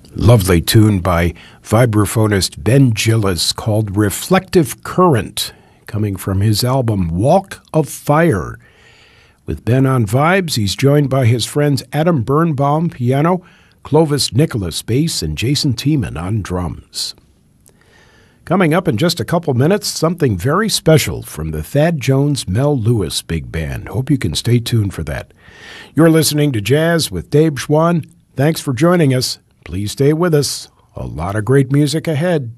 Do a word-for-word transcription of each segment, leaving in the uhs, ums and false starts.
Lovely tune by vibraphonist Ben Gillis called Reflective Current, coming from his album Walk of Fire. With Ben on vibes, he's joined by his friends Adam Birnbaum, piano, Clovis Nicholas, bass, and Jason Tiemann on drums. Coming up in just a couple minutes, something very special from the Thad Jones Mel Lewis Big Band. Hope you can stay tuned for that. You're listening to Jazz with Dave Schwann. Thanks for joining us. Please stay with us. A lot of great music ahead.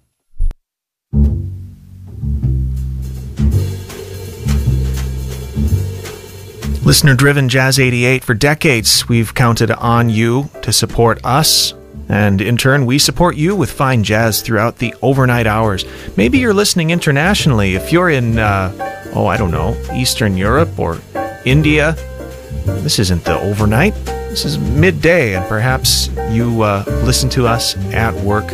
Listener-driven Jazz eighty-eight. For decades, we've counted on you to support us, and in turn, we support you with fine jazz throughout the overnight hours. Maybe you're listening internationally. If you're in, uh, oh, I don't know, Eastern Europe or India, this isn't the overnight. This is midday, and perhaps you uh, listen to us at work.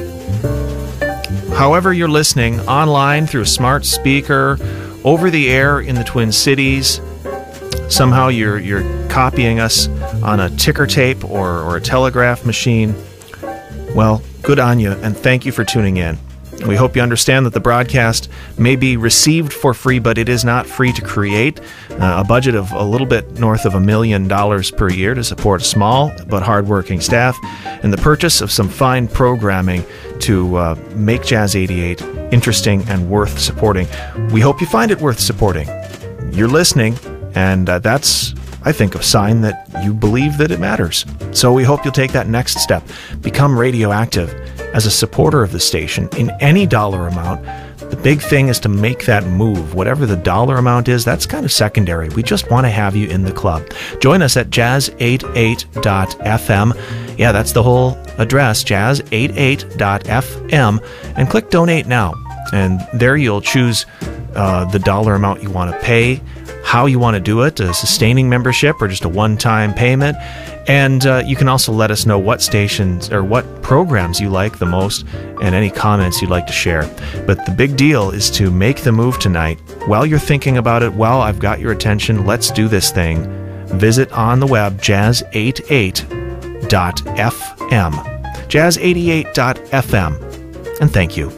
However you're listening, online, through a smart speaker, over the air in the Twin Cities, somehow you're you're copying us on a ticker tape or, or a telegraph machine, well, good on you, and thank you for tuning in. We hope you understand that the broadcast may be received for free, but it is not free to create. Uh, a budget of a little bit north of a million dollars per year to support a small but hardworking staff, and the purchase of some fine programming to uh, make Jazz eighty-eight interesting and worth supporting. We hope you find it worth supporting. You're listening, and uh, that's, I think, a sign that you believe that it matters. So we hope you'll take that next step. Become radioactive as a supporter of the station in any dollar amount. The big thing is to make that move. Whatever the dollar amount is, that's kind of secondary. We just want to have you in the club. Join us at jazz eighty-eight dot f m. Yeah, that's the whole address, jazz eighty-eight dot f m, and click Donate Now. And there you'll choose uh, the dollar amount you want to pay, how you want to do it, a sustaining membership or just a one-time payment. And uh, you can also let us know what stations or what programs you like the most and any comments you'd like to share. But the big deal is to make the move tonight. While you're thinking about it, well, I've got your attention, let's do this thing. Visit on the web, jazz eighty-eight dot f m. jazz eighty-eight dot f m. And thank you.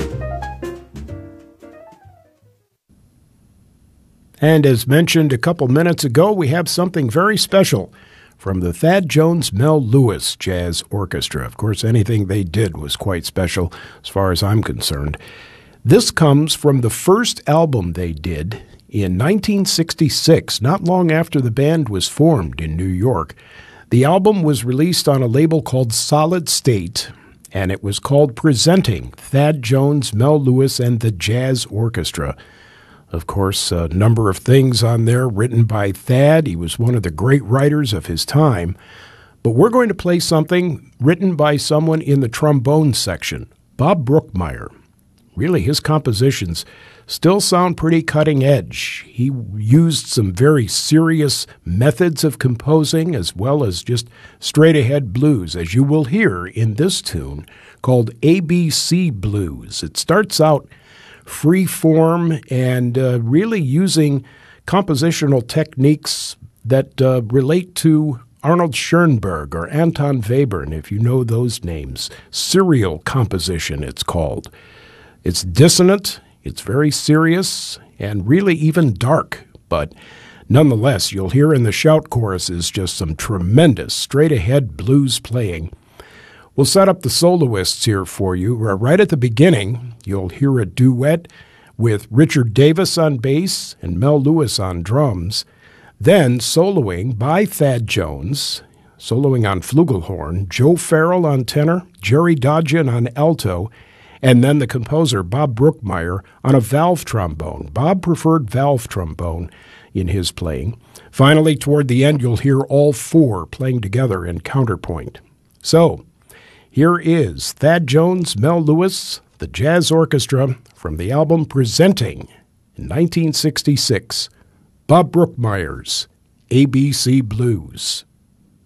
And as mentioned a couple minutes ago, we have something very special from the Thad Jones Mel Lewis Jazz Orchestra. Of course, anything they did was quite special as far as I'm concerned. This comes from the first album they did in nineteen sixty-six, not long after the band was formed in New York. The album was released on a label called Solid State, and it was called Presenting Thad Jones, Mel Lewis, and the Jazz Orchestra. Of course, a number of things on there written by Thad. He was one of the great writers of his time. But we're going to play something written by someone in the trombone section, Bob Brookmeyer. Really, his compositions still sound pretty cutting edge. He used some very serious methods of composing as well as just straight-ahead blues, as you will hear in this tune called A B C Blues. It starts out free form and uh, really using compositional techniques that uh, relate to Arnold Schoenberg or Anton Webern, if you know those names. Serial composition, it's called. It's dissonant, it's very serious, and really even dark, but nonetheless, you'll hear in the shout choruses just some tremendous straight-ahead blues playing. We'll set up the soloists here for you. Right at the beginning, you'll hear a duet with Richard Davis on bass and Mel Lewis on drums. Then, soloing by Thad Jones, soloing on flugelhorn, Joe Farrell on tenor, Jerry Dodgen on alto, and then the composer, Bob Brookmeyer, on a valve trombone. Bob preferred valve trombone in his playing. Finally, toward the end, you'll hear all four playing together in counterpoint. So, here is Thad Jones, Mel Lewis, the Jazz Orchestra, from the album Presenting in nineteen sixty-six, Bob Brookmeyer's A B C Blues.